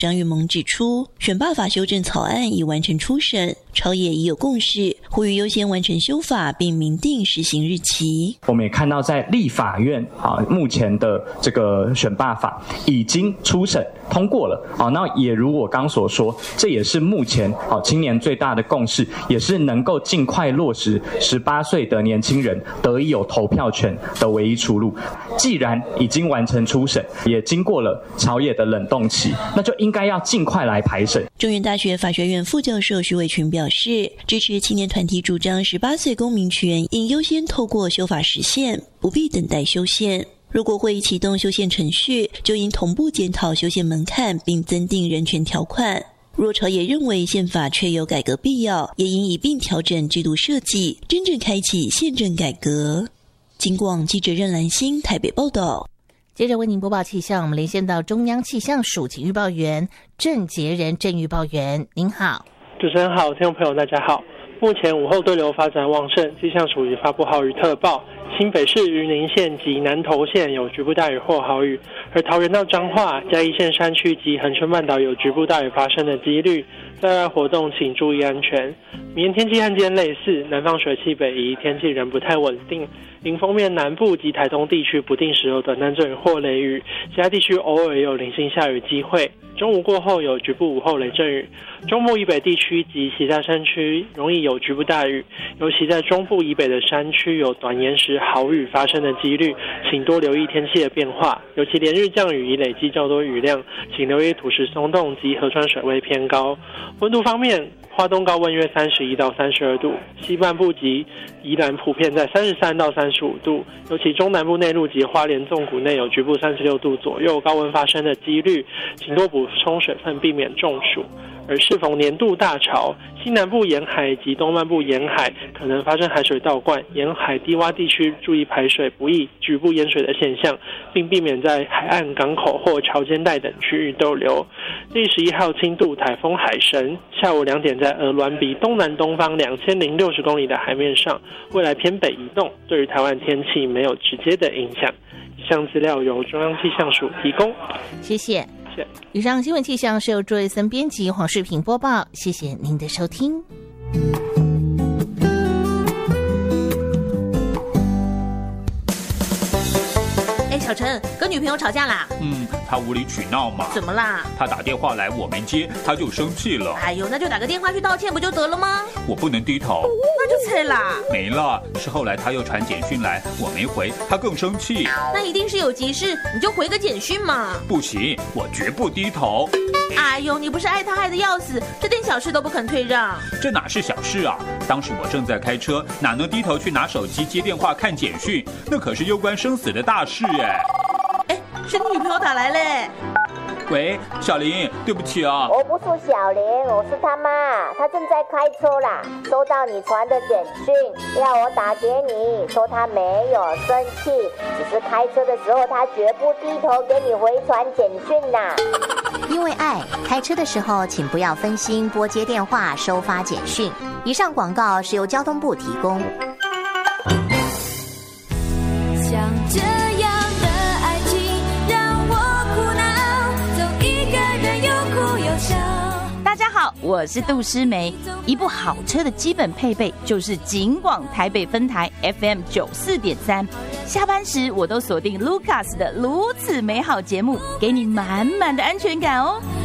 张玉萌指出，选罢法修正草案已完成初审，朝野已有共识，呼吁优先完成修法并明定施行日期。 我们也看到在立法院目前的这个选罢法已经初审通过了那也如我刚所说，这也是目前青年最大的共识，也是能够尽快落实18岁的年轻人得以有投票权的唯一出路。既然已经完成初审，也经过了朝野的冷冻期，那就应该要尽快来排审。 中原大学法学院副教授徐伟群表示，支持青年团体主张18岁公民权应优先透过修法实现，不必等待修宪。如果会启动修宪程序，就应同步检讨修宪门槛，并增订人权条款。若朝野认为宪法确有改革必要，也应一并调整制度设计，真正开启宪政改革。警广记者任兰心台北报道。 接着为您播报气象，我们连线到中央气象署请预报员郑杰仁郑预报员，您好。 主持人好，听众朋友大家好。目前午后对流发展旺盛，气象署已发布豪雨特报，新北市云林县及南投县有局部大雨或豪雨，而桃园到彰化、嘉义县山区及恒春半岛有局部大雨发生的几率，在外活动请注意安全。明天天气和今天类似，南方水汽北移，天气仍不太稳定。迎风面南部及台东地区不定时有短暂阵雨或雷雨，其他地区偶尔也有零星下雨机会。中午过后有局部午后雷阵雨，中部以北地区及其他山区容易有局部大雨，尤其在中部以北的山区有短延时豪雨发生的几率，请多留意天气的变化，尤其连日降雨已累积较多雨量，请留意土石松动及河川水位偏高。温度方面，花东高温约31到32度，西半部及宜兰普遍在33到35度，尤其中南部内陆及花莲纵谷内有局部36度左右高温发生的几率，请多补充水分，避免中暑。而适逢年度大潮，西南部沿海及东半部沿海可能发生海水倒灌，沿海低洼地区注意排水不易局部淹水的现象，并避免在海岸、港口或潮间带等区域逗留。第11号轻度台风海神下午2点在鹅銮鼻东南东方2060公里的海面上，未来偏北移动，对于台湾天气没有直接的影响。以上资料由中央气象署提供。 谢谢。以上新闻气象是由卓瑞森编辑，黄世平播报，谢谢您的收听。小陈跟女朋友吵架啦？ 他无理取闹嘛。 怎么啦？ 他打电话来我没接，他就生气了。 哎呦，那就打个电话去道歉不就得了吗？ 我不能低头。 那就切啦。 没了，是后来他又传简讯来，我没回，他更生气。 那一定是有急事，你就回个简讯嘛。 不行，我绝不低头。 哎呦，你不是爱他爱得要死，这点小事都不肯退让。 这哪是小事啊？当时我正在开车，哪能低头去拿手机接电话看简讯？那可是攸关生死的大事哎。 是你女朋友打来嘞。 喂，小林，对不起啊。 我不是小林，我是他妈，他正在开车啦，收到你传的简讯，要我打给你，说他没有生气，只是开车的时候他绝不低头给你回传简讯啦。 因为爱，开车的时候请不要分心拨接电话、收发简讯。以上广告是由交通部提供。 像这样的爱情让我苦恼，总一个人又哭又笑。 大家好，我是杜诗梅。一部好车的基本配备就是警广台北分台 FM 94.3，下班时我都锁定 Lucas 的如此美好节目，给你满满的安全感哦。